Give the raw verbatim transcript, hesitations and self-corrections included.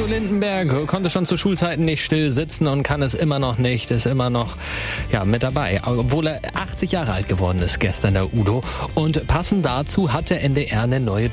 Udo Lindenberg konnte schon zu Schulzeiten nicht still sitzen und kann es immer noch nicht, ist immer noch ja, mit dabei. Obwohl er achtzig Jahre alt geworden ist gestern, der Udo. Und passend dazu hat der N D R eine neue